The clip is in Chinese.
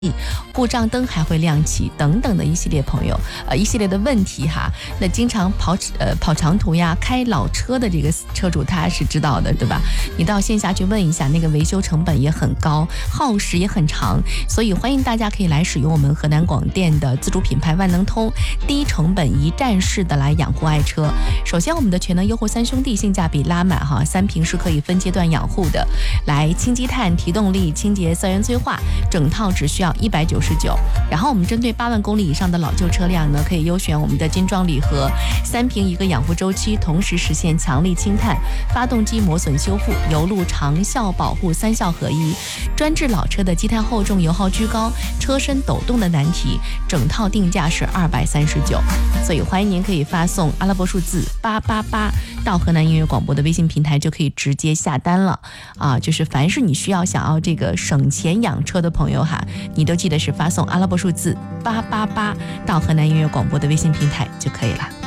故障灯还会亮起等等的一系列一系列的问题哈。那经常跑长途呀，开老车的这个车主他是知道的，对吧？你到线下去问一下，那个维修成本也很高，耗时也很长，所以欢迎大家可以来使用我们河南广电的自主品牌万能通，低成本一站式的来养护爱车。首先我们的全能优惠3兄弟性价比拉满哈，3瓶是可以分阶段养护的，来清积碳、提动力、清洁、色源催化，整套只需要199。然后我们针对8万公里以上的老旧车辆呢，可以优选我们的精装礼盒，3瓶1个养护周期，同时实现强力清碳、发动机磨损修复、油路长效保护3效合一，专治老车的积碳厚重、油耗居高、车身抖动的难题，整套定价是239。所以欢迎您可以发送阿拉伯数字888到河南音乐广播的微信平台，就可以直接下单了啊！就是凡是你想要这个省钱养车的朋友哈，你都记得是发送阿拉伯数字888到河南音乐广播的微信平台就可以了。